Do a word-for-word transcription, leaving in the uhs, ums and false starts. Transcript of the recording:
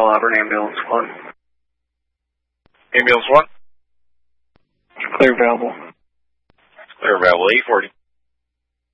Pearl Auburn, Ambulance one. Ambulance one? Clear available. Clear available, eight forty.